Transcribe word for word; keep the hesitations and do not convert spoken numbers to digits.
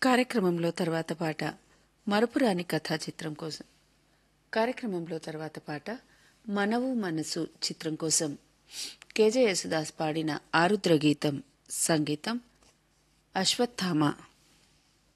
కార్యక్రమంలో తర్వాత పాట మరపురాని కథా చిత్రం కోసం కార్యక్రమంలో తర్వాత పాట మనవు మనసు చిత్రం కోసం కేజే యేసుదాస్ పాడిన ఆరుద్ర గీతం, సంగీతం అశ్వత్థామ.